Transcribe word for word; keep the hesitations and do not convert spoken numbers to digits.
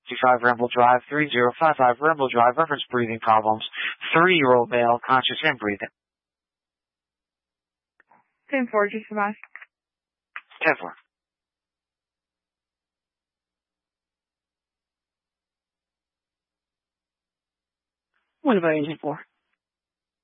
fifty-five Ramble Drive, three zero five five Ramble Drive, reference breathing problems, three-year-old male, conscious and breathing. ten four, just survive. ten four. What about Agent four?